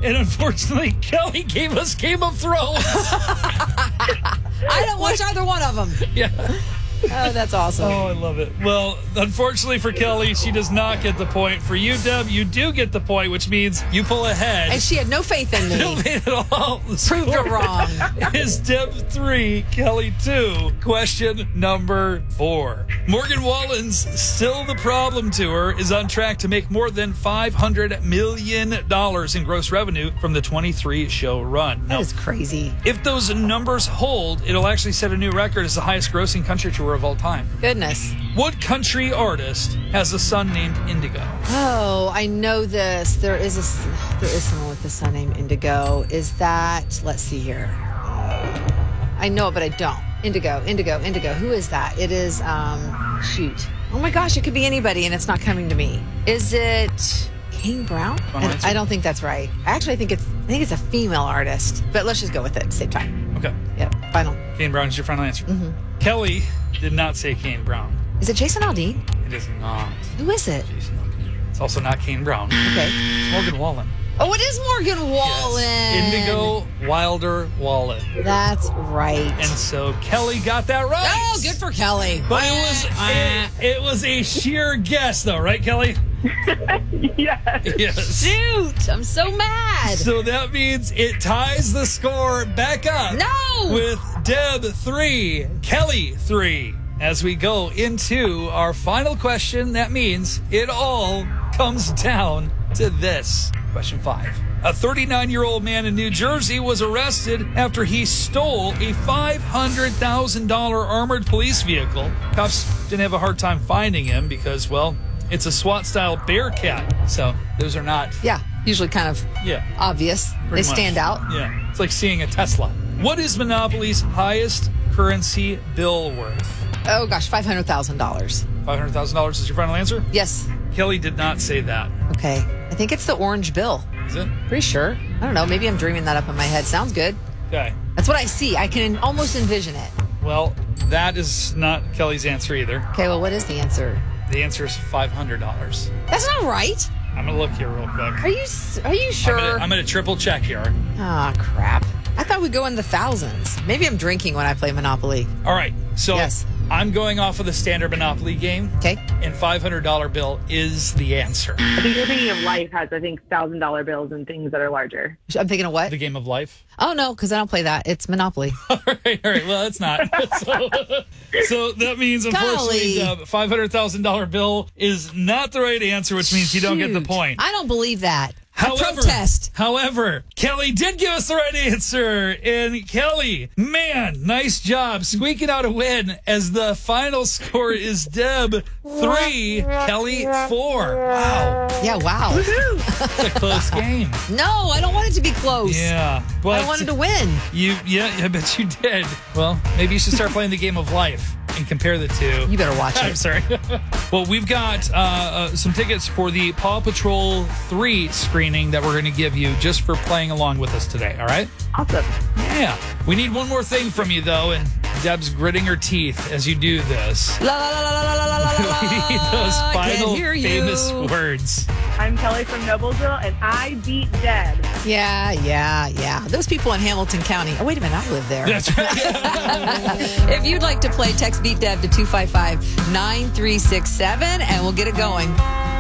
And unfortunately, Kelly gave us Game of Thrones. I don't watch either one of them. Yeah. Oh, that's awesome. Oh, I love it. Well, unfortunately for Kelly, she does not get the point. For you, Deb, you do get the point, which means you pull ahead. And she had no faith in me. No faith at all. The Proved her score wrong. is Deb 3, Kelly 2. Question number 4. Morgan Wallen's Still the Problem Tour is on track to make more than $500 million in gross revenue from the 23-show run. That is crazy. If those numbers hold, it'll actually set a new record as the highest grossing country tour of all time. Goodness. What country artist has a son named Indigo? Oh, I know this. There is someone with a son named Indigo. Is that, let's see here. I know it, but I don't. Indigo. Who is that? It is, shoot. Oh my gosh, it could be anybody and it's not coming to me. Is it Kane Brown? I don't think that's right. Actually, I think it's a female artist, but let's just go with it. Same time. Okay. Yep. Final. Kane Brown is your final answer. Mm-hmm. Kelly did not say Kane Brown. Is it Jason Aldean? It is not. Who is it? Jason Aldean. It's also not Kane Brown. Okay. It's Morgan Wallen. Oh, it is Morgan Wallen. Yes. Indigo Wilder Wallen. That's right. And so Kelly got that right. Oh, good for Kelly. But it was a sheer guess, though, right, Kelly? Yes. Shoot, I'm so mad. So that means it ties the score back up. No. With Deb 3, Kelly 3. As we go into our final question, that means it all comes down to this. Question 5. A 39-year-old man in New Jersey was arrested after he stole a $500,000 armored police vehicle. Cops didn't have a hard time finding him because, well, it's a SWAT-style Bearcat. So those are not... Yeah, usually kind of obvious. They stand out. Yeah, it's like seeing a Tesla. What is Monopoly's highest currency bill worth? Oh, gosh, $500,000. $500,000 is your final answer? Yes. Kelly did not say that. Okay. I think it's the orange bill. Is it? Pretty sure. I don't know. Maybe I'm dreaming that up in my head. Sounds good. Okay. That's what I see. I can almost envision it. Well, that is not Kelly's answer either. Okay, well, what is the answer? The answer is $500. That's not right. I'm going to look here real quick. Are you sure? I'm going to triple check here. Ah, crap. I thought we'd go in the thousands. Maybe I'm drinking when I play Monopoly. All right. So yes. I'm going off of the standard Monopoly game. Okay. And $500 bill is the answer. I think you're thinking of Life has, I think, $1,000 bills and things that are larger. I'm thinking of what? The game of life. Oh, no, because I don't play that. It's Monopoly. All right. Well, it's not. So that means, unfortunately, the $500,000 bill is not the right answer, which means you don't get the point. I don't believe that. However, Kelly did give us the right answer. And Kelly, man, nice job squeaking out a win as the final score is Deb 3, Kelly 4. Wow. Yeah, wow. It's a close game. No, I don't want it to be close. Yeah. But I wanted to win. Yeah, I bet you did. Well, maybe you should start playing the game of life and compare the two. You better watch it. I'm sorry. Well, we've got some tickets for the Paw Patrol 3 screening that we're going to give you just for playing along with us today, all right? Awesome. Yeah. We need one more thing from you, though, and Deb's gritting her teeth as you do this. La, la, la, la, la, la, la, la, We need those final famous you. words. I'm Kelly from Noblesville, and I beat Deb. Yeah. Those people in Hamilton County. Oh, wait a minute. I live there. That's right. If you'd like to play, text Beat Deb to 255-9367, and we'll get it going.